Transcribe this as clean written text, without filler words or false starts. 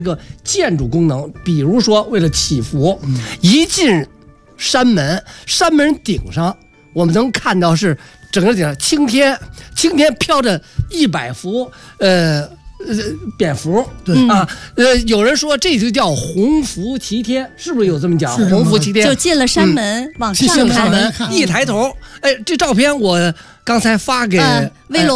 这个建筑功能，比如说为了祈福，一进山门，山门顶上我们能看到是整个顶上青天飘着100幅蝙蝠， 对啊，有人说这就叫鸿福齐天，是不是有这么讲？鸿福齐天， 就进了山门，往上进了山门， 看一抬头，哎，这照片我刚才发给威龙。